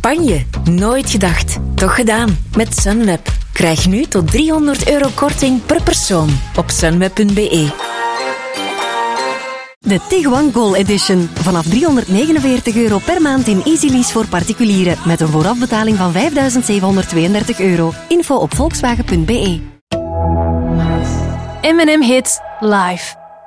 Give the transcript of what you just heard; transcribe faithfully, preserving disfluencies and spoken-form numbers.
Spanje. Nooit gedacht. Toch gedaan. Met Sunweb. Krijg nu tot driehonderd euro korting per persoon op sunweb punt be. De Tiguan Goal Edition. Vanaf driehonderdnegenenveertig euro per maand in Easy Lease voor particulieren. Met een voorafbetaling van vijfduizend zevenhonderdtweeëndertig euro. Info op volkswagen punt be. M en M Hits live.